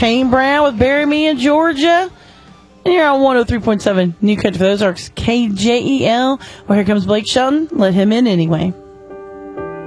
Kane Brown with Bury Me in Georgia. And you're on 103.7 New Country for the Ozarks, KJEL. Well, here comes Blake Shelton. Let him in anyway.